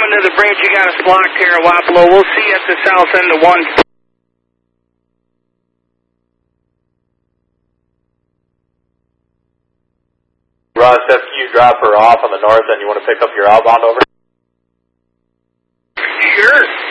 into the bridge. You got us blocked here at Wapello. We'll see you at the south end of 1. Russ, if you drop her off on the north end, you want to pick up your outbound over? Sure.